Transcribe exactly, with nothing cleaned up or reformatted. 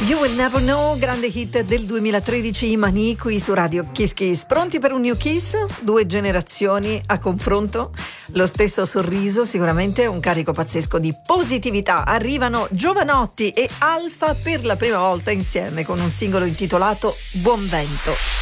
You Will Never Know, grande hit del duemilatredici, Mani qui su Radio Kiss Kiss. Pronti per un new kiss? Due generazioni a confronto, lo stesso sorriso, sicuramente un carico pazzesco di positività. Arrivano Giovanotti e Alfa per la prima volta insieme con un singolo intitolato Buon Vento.